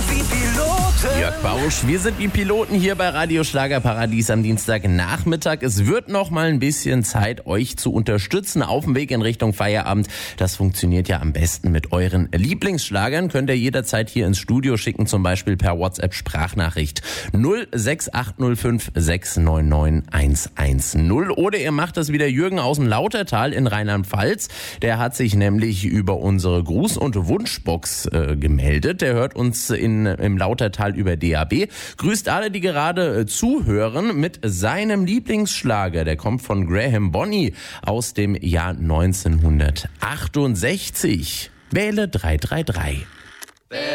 wie Piloten. Jörg Bausch, wir sind wie Piloten hier bei Radio Schlagerparadies am Dienstagnachmittag. Es wird noch mal ein bisschen Zeit, euch zu unterstützen auf dem Weg in Richtung Feierabend. Das funktioniert ja am besten mit euren Lieblingsschlagern. Könnt ihr jederzeit hier ins Studio schicken, zum Beispiel per WhatsApp-Sprachnachricht 06805 699 110. Oder ihr macht das wie der Jürgen aus dem Lautertal in Rheinland-Pfalz. Der hat sich nämlich über unsere Gruß- und Wunschbox gemeldet. Der hört uns im Lautertal über DAB. Grüßt alle, die gerade zuhören, mit seinem Lieblingsschlager. Der kommt von Graham Bonny aus dem Jahr 1968. Wähle 333.